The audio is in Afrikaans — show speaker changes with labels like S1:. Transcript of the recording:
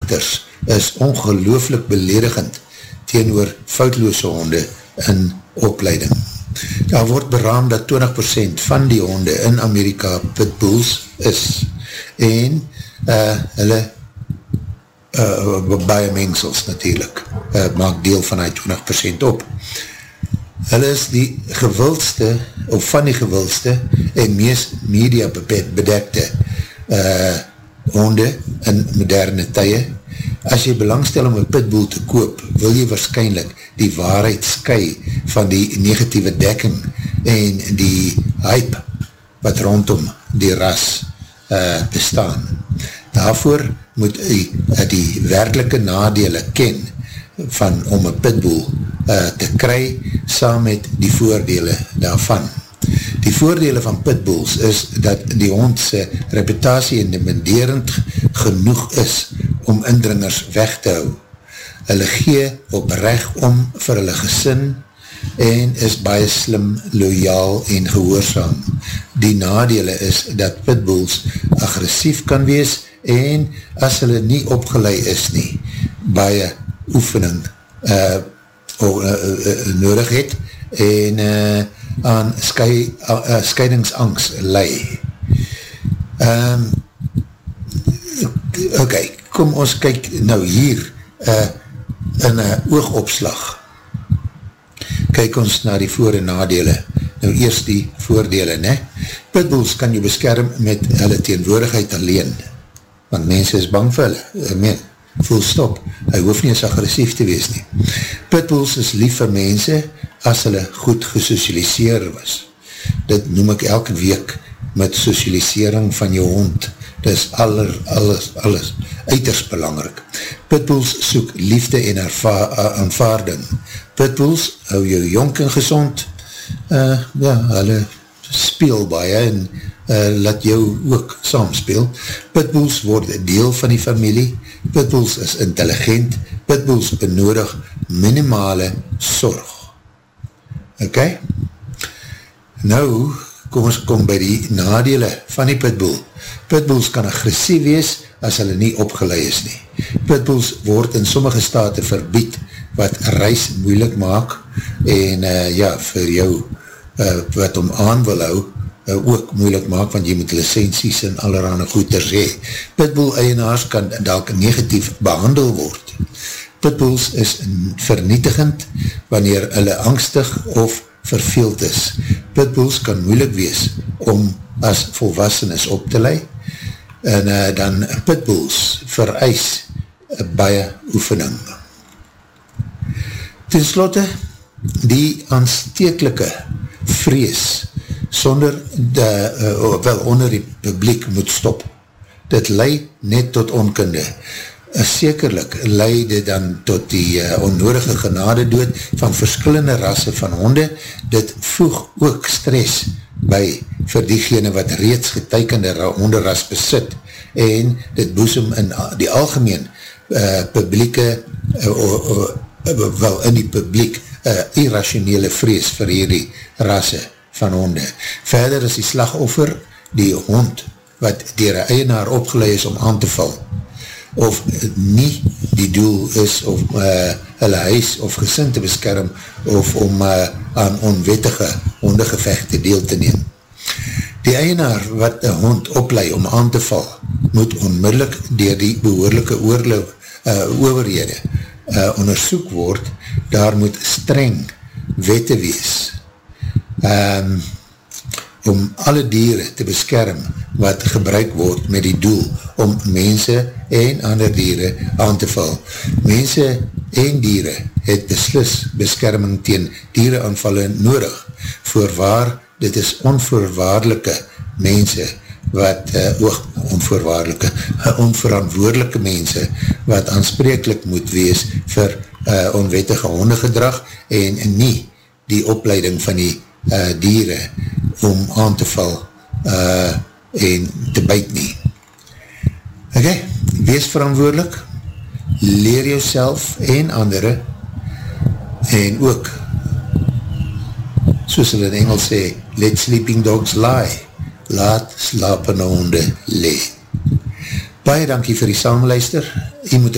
S1: kaarakters is ongelooflik beledigend teenoor foutloose honde in opleiding. Daar word beraam dat 20% van die honde in Amerika pitbulls is en hulle baie mengsels natuurlijk maak deel van die 20% op. Hulle is die gewildste of van die gewildste en meest media bedekte honde in moderne tye. As jy belangstel om een pitbull te koop, wil jy waarskynlik die waarheid skei van die negatieve dekking en die hype wat rondom die ras bestaan. Daarvoor moet jy die werklike nadele ken van om een pitbull te kry saam met die voordele daarvan. Die voordele van pitbulls is dat die hond se reputasie intimiderend genoeg is om indringers weg te hou. Hulle gee opreg om vir hulle gesin en is baie slim, loyaal en gehoorsaam. Die nadele is dat pitbulls agressief kan wees en as hulle nie opgelei is nie, baie oefening nodig het en aan skeidingsangst lei. Ok, kom ons kyk nou hier in een oogopslag. Kyk ons na die voor- en nadele. Nou eerst die voordele, ne? Pitbulls kan jy beskerm met hulle teenwoordigheid alleen, want mense is bang vir hulle. Full stop. Hy hoef nie eens agressief te wees nie. Pitbulls is lief vir mense as hulle goed gesocialiseer was. Dit noem ek elke week met socialisering van jou hond. Dit is alles uiters belangrik. Pitbulls soek liefde en aanvaarding. Pitbulls hou jou jonk en gezond. Hulle speel baie en laat jou ook saamspeel. Pitbulls word deel van die familie. Pitbulls is intelligent. Pitbulls benodig minimale sorg. Ok? Nou, kom ons by die nadele van die pitbull. Pitbulls kan agressief wees as hulle nie opgelei is nie. Pitbulls word in sommige state verbied wat reis moeilik maak en vir jou wat om aan wil hou, ook moeilik maak, want jy moet licensies en allerhande goeders hê. Pitbull eienaars kan dalk negatief behandel word. Pitbulls is vernietigend wanneer hulle angstig of verveeld is. Pitbulls kan moeilik wees om as volwassenes op te lei en dan pitbulls vereis baie oefening. Ten slotte, die aansteeklike vrees sonder onder die publiek moet stop. Dit lei net tot onkunde. Sekerlik lei dit dan tot die onnodige genadedood van verskillende rasse van honde. Dit voeg ook stress by vir diegene wat reeds getekende honderras besit en dit boesem in die algemeen publieke wel in die publiek irrationele vrees vir hierdie rasse van honde. Verder is die slagoffer die hond wat deur 'n eienaar opgelei is om aan te val of nie die doel is of hulle huis of gesin te beskerm of om aan onwettige hondegevechte deel te neem. Die eienaar wat een hond oplei om aan te val moet onmiddellik deur die behoorlike owerhede ondersoek word. Daar moet streng wette wees om alle diere te beskerm wat gebruik word met die doel om mense en ander diere aan te val. Mense en diere het beslis beskerming teen diereaanvalle nodig, voorwaar dit is onvoorwaardelike mense wat onverantwoordelike mense wat aanspreeklik moet wees vir onwettige hondegedrag en nie die opleiding van die diere om aan te val en te byt nie. Ok, wees verantwoordelik, leer jouself en andere en ook soos hulle in Engels sê, let sleeping dogs lie, laat slapende honde lee. Baie dankie vir die saamluister, jy moet